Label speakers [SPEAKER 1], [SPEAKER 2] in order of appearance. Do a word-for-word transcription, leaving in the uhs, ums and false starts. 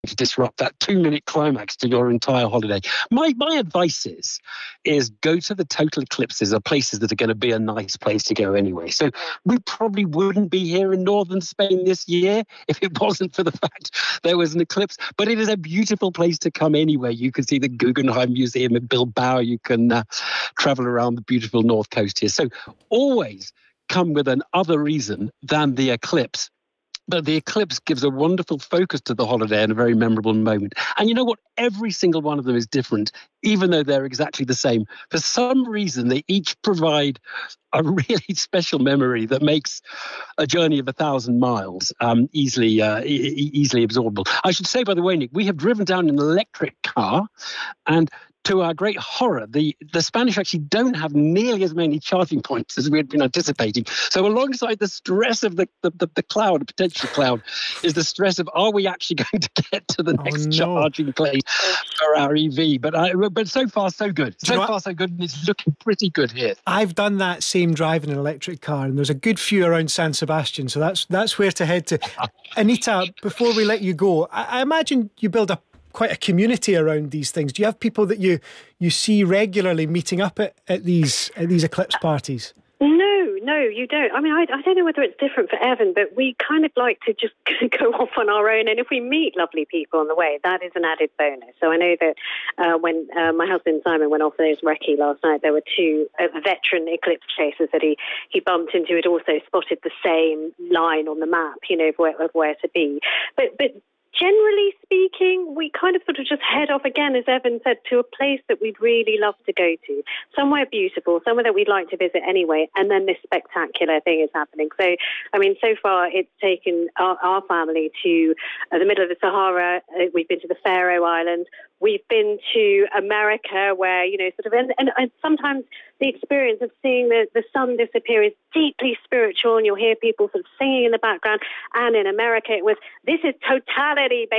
[SPEAKER 1] to disrupt that two-minute climax to your entire holiday. My my advice is, is go to the total eclipses, or places that are going to be a nice place to go anyway. So we probably wouldn't be here in northern Spain this year if it wasn't for the fact there was an eclipse. But it is a beautiful place to come anyway. You can see the Guggenheim Museum in Bilbao. You can uh, travel around the beautiful north coast here. So always come with an other reason than the eclipse. But the eclipse gives a wonderful focus to the holiday and a very memorable moment. And you know what? Every single one of them is different, even though they're exactly the same. For some reason, they each provide a really special memory that makes a journey of a thousand miles um, easily uh, e- easily absorbable. I should say, by the way, Nick, we have driven down an electric car, and to our great horror, the, the Spanish actually don't have nearly as many charging points as we had been anticipating. So alongside the stress of the, the, the, the cloud, the potential cloud, is the stress of, are we actually going to get to the next
[SPEAKER 2] oh, no.
[SPEAKER 1] charging place for our E V? But I, but so far, so good. So far,
[SPEAKER 2] what?
[SPEAKER 1] so good, and it's looking pretty good here.
[SPEAKER 2] I've done that same drive in an electric car, and there's a good few around San Sebastian, so that's that's where to head to. Anita, before we let you go, I, I imagine you build a quite a community around these things. Do you have people that you you see regularly meeting up at, at these at these eclipse parties?
[SPEAKER 3] No, no, you don't. I mean, I, I don't know whether it's different for Evan, but we kind of like to just go off on our own. And if we meet lovely people on the way, that is an added bonus. So I know that uh, when uh, my husband Simon went off those recce last night, there were two uh, veteran eclipse chasers that he, he bumped into. Had also spotted the same line on the map, you know, of where, of where to be. But but. Generally speaking, we kind of sort of just head off again, as Evan said, to a place that we'd really love to go to, somewhere beautiful, somewhere that we'd like to visit anyway, and then this spectacular thing is happening. So, I mean, so far it's taken our, our family to uh, the middle of the Sahara. Uh, we've been to the Faroe Islands. We've been to America, where, you know, sort of, and, and, and sometimes the experience of seeing the, the sun disappear is deeply spiritual, and you'll hear people sort of singing in the background. And in America, it was, this is totality, baby.